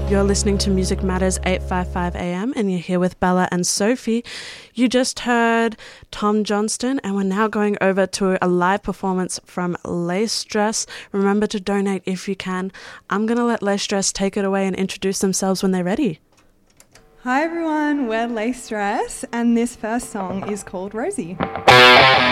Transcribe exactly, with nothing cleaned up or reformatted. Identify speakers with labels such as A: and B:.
A: You're listening to Music Matters eight fifty-five A M and you're here with Bella and Sophie. You just heard Tom Johnston and we're now going over to a live performance from Lace Dress. Remember to donate if you can. I'm going to let Lace Dress take it away and introduce themselves when they're ready.
B: Hi everyone, we're Lace Dress and this first song is called Rosie.